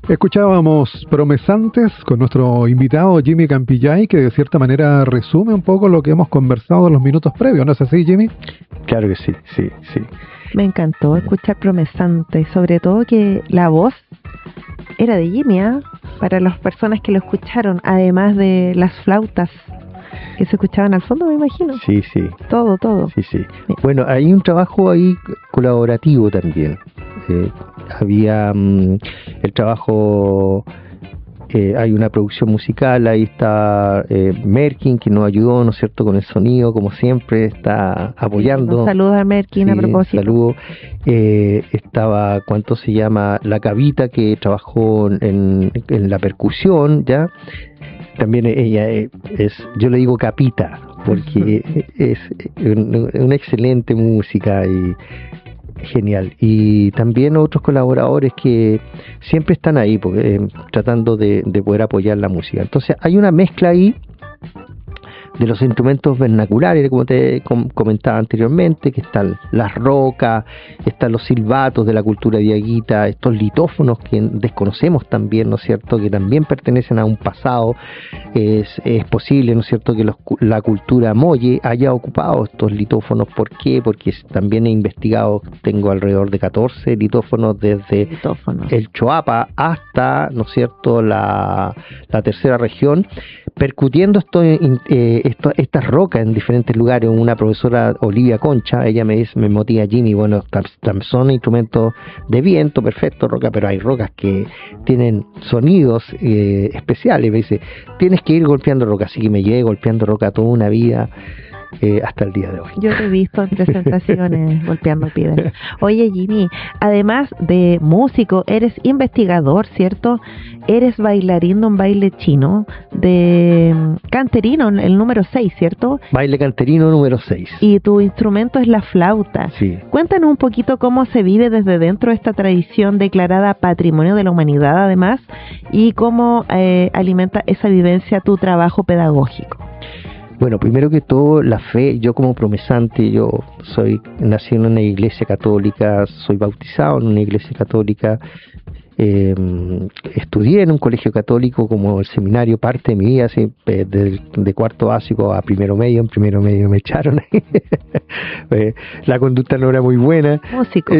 Escuchábamos Promesantes con nuestro invitado Jimmy Campillay, que de cierta manera resume un poco lo que hemos conversado en los minutos previos, ¿no es así, Jimmy? Claro que sí. Me encantó escuchar Promesantes, sobre todo que la voz era de Jimmy, ¿eh? Para las personas que lo escucharon, además de las flautas que se escuchaban al fondo, me imagino. Sí. Todo. Sí. Bueno, hay un trabajo ahí colaborativo también. Había el trabajo, hay una producción musical, ahí está Merkin, que nos ayudó, ¿no es cierto?, con el sonido, como siempre, está apoyando. Saludos a Merkin, sí, a propósito. Saludos. Estaba, ¿cuánto se llama? La Cavita, que trabajó en la percusión, ¿ya? También ella yo le digo Capita, porque es una excelente música y genial. Y también otros colaboradores que siempre están ahí tratando de poder apoyar la música. Entonces hay una mezcla ahí de los instrumentos vernaculares, como te comentaba anteriormente, que están las rocas, están los silbatos de la cultura diaguita, estos litófonos que desconocemos también, ¿no es cierto?, que también pertenecen a un pasado. Es posible, ¿no es cierto?, que la cultura molle haya ocupado estos litófonos. ¿Por qué? Porque también he investigado, tengo alrededor de 14 litófonos desde el Choapa hasta, ¿no es cierto?, la tercera región, percutiendo estas rocas en diferentes lugares. Una profesora, Olivia Concha, ella me motiva, Jimmy, bueno, son instrumentos de viento, perfecto, roca, pero hay rocas que tienen sonidos especiales. Me dice, tienes que ir golpeando roca, así que me llevé golpeando roca toda una vida, hasta el día de hoy. Yo te he visto en presentaciones golpeando piedras. Oye, Jimmy, además de músico, eres investigador, ¿cierto? Eres bailarín de un baile chino, de canterino, el número 6, ¿cierto? Baile canterino número 6. Y tu instrumento es la flauta. Sí. Cuéntanos un poquito cómo se vive desde dentro de esta tradición declarada Patrimonio de la Humanidad, además, y cómo alimenta esa vivencia tu trabajo pedagógico. Bueno, primero que todo, la fe. Yo como promesante, nací en una iglesia católica, soy bautizado en una iglesia católica, estudié en un colegio católico como el seminario, parte de mi vida, así, de cuarto básico a primero medio. En primero medio me echaron. La conducta no era muy buena. Músico.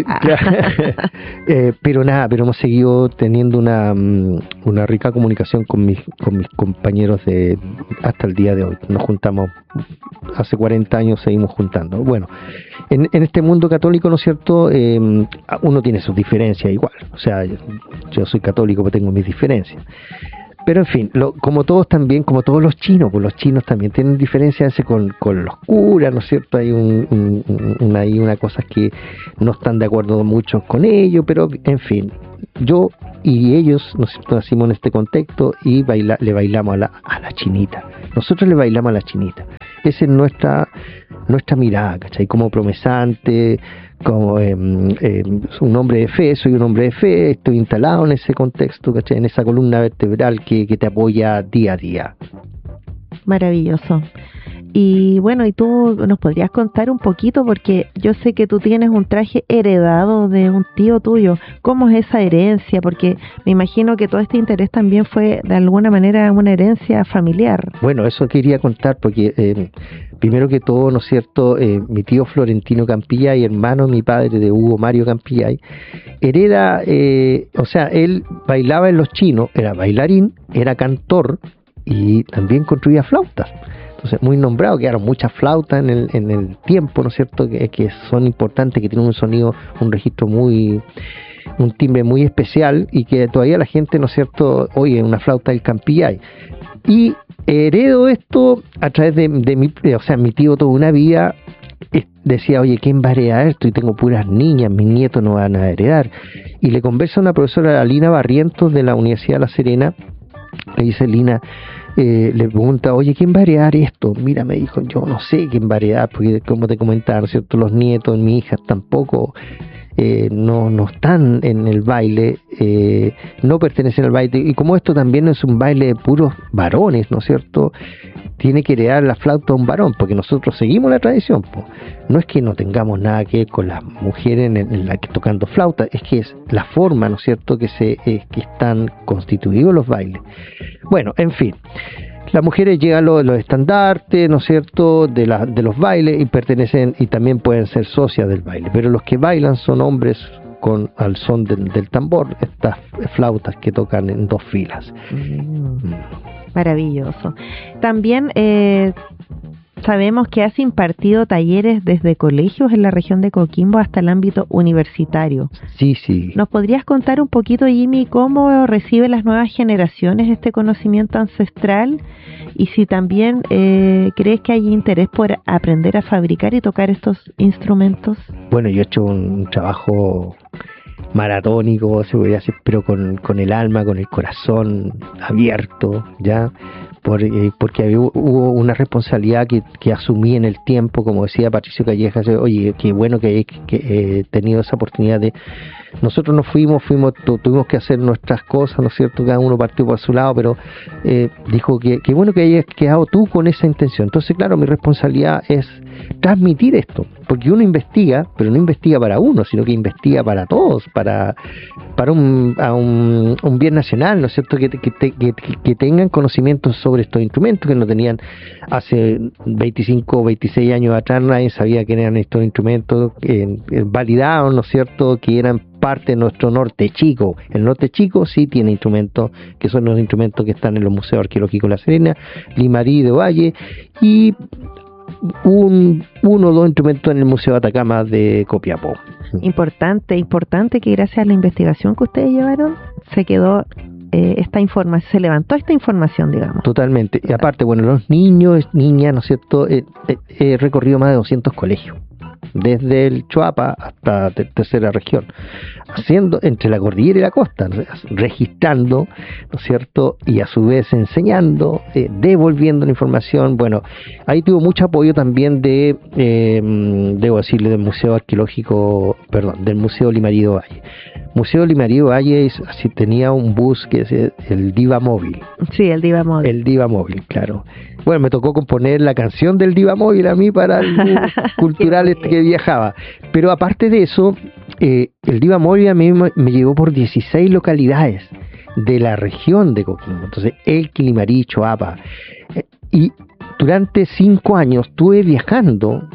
Pero hemos seguido teniendo una rica comunicación con mis compañeros hasta el día de hoy. Nos juntamos, hace 40 años seguimos juntando. Bueno, en este mundo católico, ¿no es cierto?, uno tiene sus diferencias igual. O sea, yo soy católico, pero tengo mis diferencias. Pero en fin, como todos los chinos, pues los chinos también tienen diferencias con los curas, ¿no es cierto? Hay hay una cosa que no están de acuerdo muchos con ellos, pero en fin, yo y ellos, ¿no es cierto?, nacimos en este contexto y le bailamos a la chinita. Nosotros le bailamos a la chinita. Esa es nuestra mirada, ¿cachai? Como promesante, como un hombre de fe, soy un hombre de fe, estoy instalado en ese contexto, ¿cachai?, en esa columna vertebral que te apoya día a día. Maravilloso. Y bueno, y tú nos podrías contar un poquito, porque yo sé que tú tienes un traje heredado de un tío tuyo. ¿Cómo es esa herencia? Porque me imagino que todo este interés también fue de alguna manera una herencia familiar. Bueno, eso quería contar porque primero que todo, ¿no es cierto?, mi tío Florentino Campillay, hermano de mi padre, de Hugo Mario Campillay, hereda, o sea, él bailaba en los chinos, era bailarín, era cantor y también construía flautas. Entonces, muy nombrado, quedaron muchas flautas en el tiempo, ¿no es cierto?, que son importantes, que tienen un sonido, un registro un timbre muy especial, y que todavía la gente, ¿no es cierto?, oye una flauta del Campillay. Y heredo esto a través de mi tío toda una vida decía, oye, ¿quién va a heredar esto? Y tengo puras niñas, mis nietos no van a heredar. Y le conversa a una profesora, Lina Barrientos, de la Universidad de La Serena. Le dice, Lina, le pregunta, oye, ¿quién va a heredar esto? Mira, me dijo, yo no sé quién va a heredar, porque como te comentaba, ¿no es cierto?, los nietos de mi hija tampoco no están en el baile, no pertenecen al baile, y como esto también es un baile de puros varones, ¿no es cierto?, tiene que heredar la flauta a un varón, porque nosotros seguimos la tradición, po. No es que no tengamos nada que ver con las mujeres en la que tocando flauta, es que es la forma, ¿no es cierto?, que están constituidos los bailes. Bueno, en fin, las mujeres llegan los estandartes, ¿no es cierto?, de los bailes, y pertenecen, y también pueden ser socias del baile, pero los que bailan son hombres al son del tambor, estas flautas que tocan en 2 filas. Maravilloso. También sabemos que has impartido talleres desde colegios en la región de Coquimbo hasta el ámbito universitario. Sí. ¿Nos podrías contar un poquito, Jimmy, cómo reciben las nuevas generaciones este conocimiento ancestral? Y si también crees que hay interés por aprender a fabricar y tocar estos instrumentos. Bueno, yo he hecho un trabajo maratónico, se podría decir, pero con el alma, con el corazón abierto, ya, porque hubo una responsabilidad que asumí en el tiempo, como decía Patricio Callejas. Oye, qué bueno que he tenido esa oportunidad de... Nosotros nos fuimos, tuvimos que hacer nuestras cosas, ¿no es cierto? Cada uno partió por su lado, pero dijo que bueno que hayas quedado tú con esa intención. Entonces, claro, mi responsabilidad es transmitir esto, porque uno investiga, pero no investiga para uno, sino que investiga para todos, para un bien nacional, ¿no es cierto? Que tengan conocimientos sobre estos instrumentos que no tenían hace 25 o 26 años atrás. Nadie sabía que eran estos instrumentos validados, ¿no es cierto?, que eran parte de nuestro norte chico. El norte chico sí tiene instrumentos, que son los instrumentos que están en los museos arqueológicos de La Serena, Limarí de Valle, y uno o dos instrumentos en el Museo de Atacama de Copiapó. Importante que gracias a la investigación que ustedes llevaron se quedó esta información, se levantó esta información, digamos. Totalmente. Y aparte, bueno, los niños, niñas, ¿no es cierto? He recorrido más de 200 colegios, desde el Choapa hasta tercera región, haciendo entre la cordillera y la costa, ¿no? Registrando, ¿no es cierto?, y a su vez enseñando, devolviendo la información. Bueno, ahí tuvo mucho apoyo también debo decirle, del Museo Arqueológico, del Museo Limarí de Valle. Museo Limarí de Valle así tenía un bus que es el Diva Móvil. Sí, el Diva Móvil. El Diva Móvil, claro. Bueno, me tocó componer la canción del Diva Móvil a mí para el cultural que viajaba. Pero aparte de eso, el Diva Móvil a mí me llevó por 16 localidades de la región de Coquimbo. Entonces, Elqui, Limarí, Choapa. Y durante 5 años estuve viajando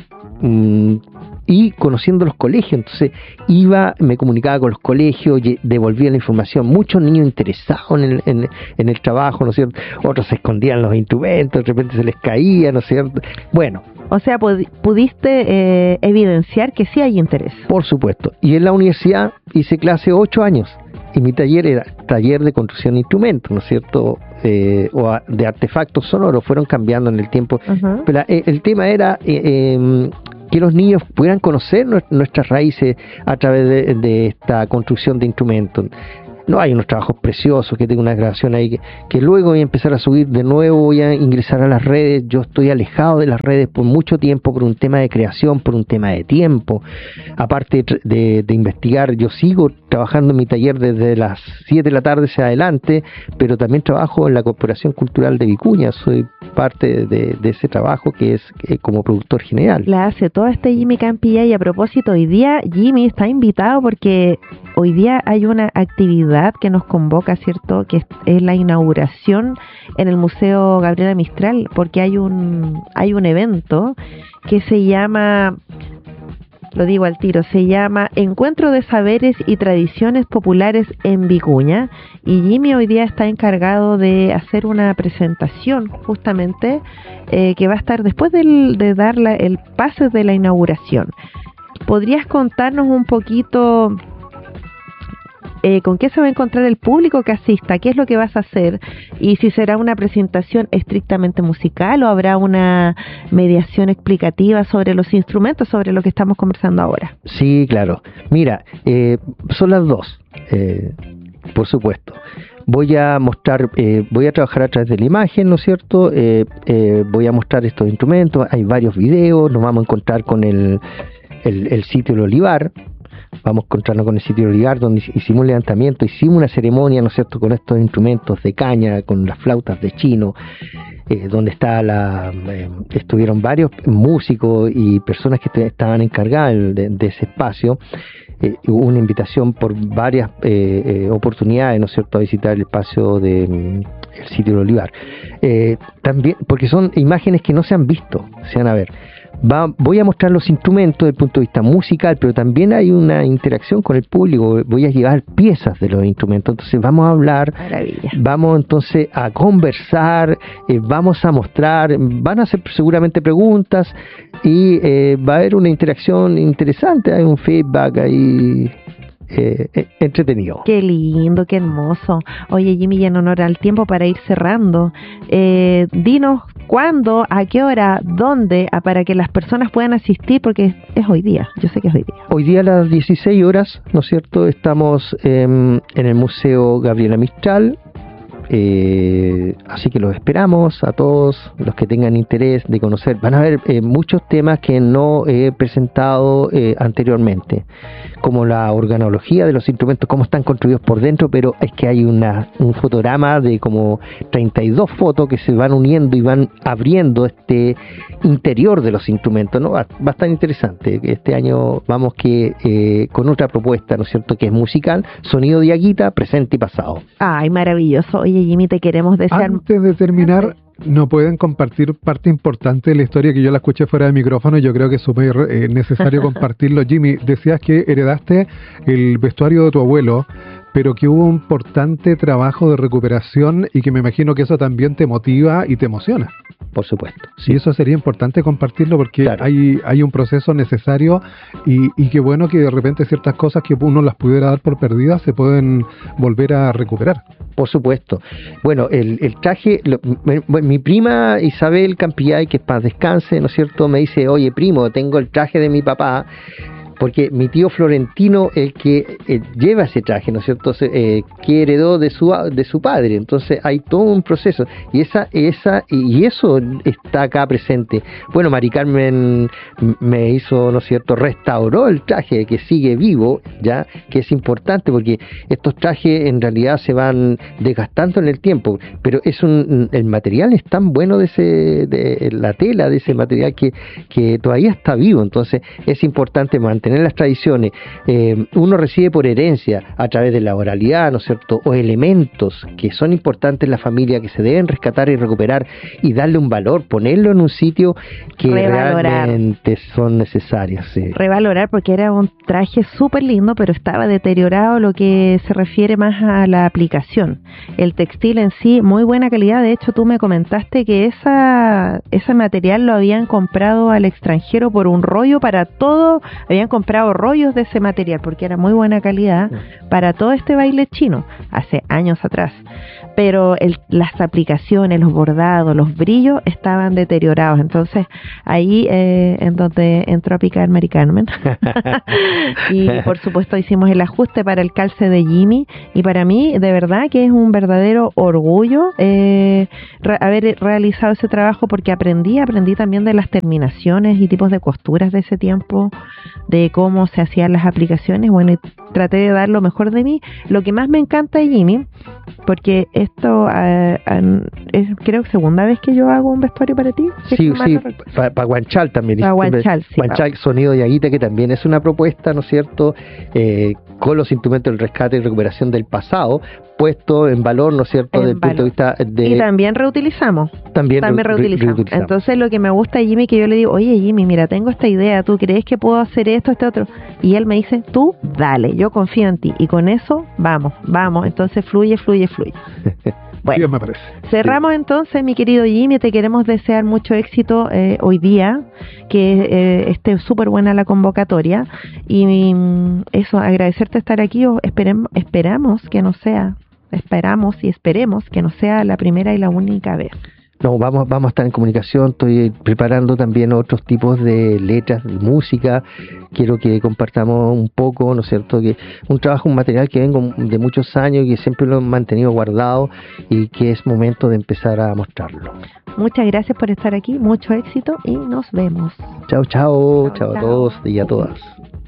y conociendo los colegios. Entonces me comunicaba con los colegios, devolvía la información. Muchos niños interesados en el trabajo, ¿no es cierto? Otros se escondían los instrumentos, de repente se les caía, ¿no es cierto? Bueno, o sea, pudiste evidenciar que sí hay interés. Por supuesto. Y en la universidad hice clase 8 años. Y mi taller era taller de construcción de instrumentos, ¿no es cierto? O de artefactos sonoros. Fueron cambiando en el tiempo. Uh-huh. Pero el tema era que los niños pudieran conocer nuestras raíces a través de esta construcción de instrumentos. No, hay unos trabajos preciosos, que tengo una grabación ahí que luego voy a empezar a subir de nuevo, voy a ingresar a las redes. Yo estoy alejado de las redes por mucho tiempo, por un tema de creación, por un tema de tiempo. Aparte de investigar, yo sigo trabajando en mi taller desde las 7 de la tarde hacia adelante, pero también trabajo en la Corporación Cultural de Vicuña. Soy parte de ese trabajo que es como productor general. La hace toda Jimmy Campillay. Y a propósito, hoy día Jimmy está invitado porque hoy día hay una actividad que nos convoca, ¿cierto?, que es la inauguración en el Museo Gabriela Mistral, porque hay un evento que se llama, lo digo al tiro, se llama Encuentro de Saberes y Tradiciones Populares en Vicuña, y Jimmy hoy día está encargado de hacer una presentación justamente que va a estar después de dar el pase de la inauguración. ¿Podrías contarnos un poquito con qué se va a encontrar el público que asista? ¿Qué es lo que vas a hacer? Y si será una presentación estrictamente musical o habrá una mediación explicativa sobre los instrumentos, sobre lo que estamos conversando ahora. Sí, claro. Mira, son las dos, por supuesto. Voy a mostrar, voy a trabajar a través de la imagen, ¿no es cierto? Voy a mostrar estos instrumentos. Hay varios videos. Nos vamos a encontrar con el sitio El Olivar, vamos a encontrarnos con el sitio del Olivar, donde hicimos un levantamiento, hicimos una ceremonia, ¿no es cierto?, con estos instrumentos de caña, con las flautas de chino, donde estuvieron varios músicos y personas que estaban encargadas de ese espacio. Hubo una invitación por varias oportunidades, ¿no es cierto?, a visitar el espacio del sitio del Olivar. También, porque son imágenes que no se han visto, se van a ver. Voy a mostrar los instrumentos desde el punto de vista musical, pero también hay una interacción con el público. Voy a llevar piezas de los instrumentos, entonces vamos a hablar, Maravilla. vamos entonces a conversar, vamos a mostrar, van a hacer seguramente preguntas y va a haber una interacción interesante, hay un feedback ahí entretenido. Qué lindo, qué hermoso. Oye, Jimmy, ya en honor al tiempo para ir cerrando, dinos cuándo, a qué hora, dónde, para que las personas puedan asistir, porque es hoy día, yo sé que es hoy día. Hoy día a las 16 horas, ¿no es cierto?, estamos en el Museo Gabriela Mistral. Así que los esperamos a todos los que tengan interés de conocer. Van a haber muchos temas que no he presentado anteriormente, como la organología de los instrumentos, cómo están construidos por dentro, pero es que hay un fotograma de como 32 fotos que se van uniendo y van abriendo este interior de los instrumentos, ¿no? Va a estar interesante. Este año vamos con otra propuesta, ¿no es cierto?, que es musical, sonido de Aguita, presente y pasado. Ay, maravilloso. Oye, Jimmy, te queremos desear... Antes de terminar, ¿no pueden compartir parte importante de la historia que yo la escuché fuera de micrófono? Yo creo que es súper necesario compartirlo. Jimmy, decías que heredaste el vestuario de tu abuelo, pero que hubo un importante trabajo de recuperación y que me imagino que eso también te motiva y te emociona. Por supuesto. Sí, eso sería importante compartirlo porque claro, hay un proceso necesario y qué bueno que de repente ciertas cosas que uno las pudiera dar por perdidas se pueden volver a recuperar. Por supuesto. Bueno, el traje, mi prima Isabel Campillay, que paz descanse, ¿no es cierto?, me dice, oye primo, tengo el traje de mi papá, porque mi tío Florentino, el que lleva ese traje, ¿no es cierto?, que heredó de su padre. Entonces hay todo un proceso y eso está acá presente. Bueno, Mari Carmen me hizo, ¿no es cierto?, restauró el traje, que sigue vivo, ya, que es importante porque estos trajes en realidad se van desgastando en el tiempo, pero el material es tan bueno de la tela de ese material que todavía está vivo. Entonces es importante mantener las tradiciones. Uno recibe por herencia a través de la oralidad, ¿no es cierto?, o elementos que son importantes en la familia, que se deben rescatar y recuperar y darle un valor, ponerlo en un sitio que realmente son necesarios. Sí. Revalorar, porque era un traje súper lindo, pero estaba deteriorado, lo que se refiere más a la aplicación. El textil en sí, muy buena calidad. De hecho, tú me comentaste que ese material lo habían comprado al extranjero por un rollo para todo, habían comprado rollos de ese material porque era muy buena calidad para todo este baile chino hace años atrás, pero las aplicaciones, los bordados, los brillos estaban deteriorados. Entonces ahí en donde entró a picar Mari Carmen y por supuesto hicimos el ajuste para el calce de Jimmy, y para mí de verdad que es un verdadero orgullo haber realizado ese trabajo, porque aprendí también de las terminaciones y tipos de costuras de ese tiempo, de cómo se hacían las aplicaciones. Bueno, y traté de dar lo mejor de mí. Lo que más me encanta de Jimmy, porque esto es creo que segunda vez que yo hago un vestuario para ti. Sí, para Guanchal también. Para Guanchal, sí. Guanchal, sonido de Aguita, que también es una propuesta, ¿no es cierto?, con los instrumentos del rescate y recuperación del pasado, puesto en valor, ¿no es cierto?, desde el punto de vista de... Y también reutilizamos. También reutilizamos. Entonces lo que me gusta de Jimmy, que yo le digo, oye Jimmy, mira, tengo esta idea, ¿tú crees que puedo hacer esto, este otro? Y él me dice, tú dale, yo confío en ti. Y con eso, vamos. Entonces fluye. Bueno, me parece. Cerramos entonces, mi querido Jimmy, te queremos desear mucho éxito hoy día, que esté súper buena la convocatoria, y eso, agradecerte estar aquí. Esperamos que no sea la primera y la única vez. No, vamos a estar en comunicación. Estoy preparando también otros tipos de letras, de música. Quiero que compartamos un poco, ¿no es cierto?, que un material que vengo de muchos años y que siempre lo he mantenido guardado y que es momento de empezar a mostrarlo. Muchas gracias por estar aquí, mucho éxito y nos vemos. Chao a todos y a todas.